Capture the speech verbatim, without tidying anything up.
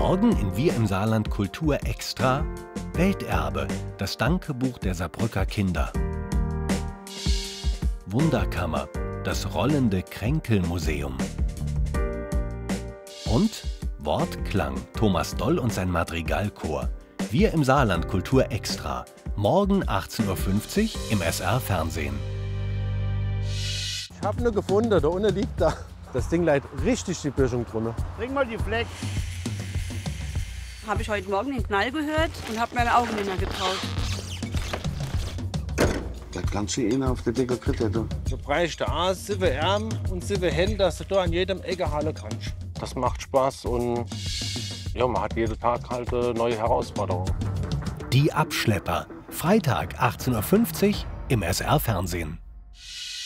Morgen in Wir im Saarland Kultur Extra Welterbe, das Dankebuch der Saarbrücker Kinder. Wunderkammer, das rollende Kränkelmuseum. Und Wortklang, Thomas Doll und sein Madrigalchor. Wir im Saarland Kultur Extra. Morgen achtzehn Uhr fünfzig im S R-Fernsehen. Ich habe eine gefunden, da unten liegt da. Das Ding leiht richtig die Böschung drunter. Bring mal die Fleck. Habe ich heute Morgen den Knall gehört und habe meine Augen nicht mehr getraut. Das kannst du ihnen auf der Decke kriegen. Du brauchst da sieben Arme und sieben Hände, dass du da an jedem Ecke halten kannst. Das macht Spaß und ja, man hat jeden Tag halt eine neue Herausforderung. Die Abschlepper. Freitag achtzehn Uhr fünfzig im S R-Fernsehen.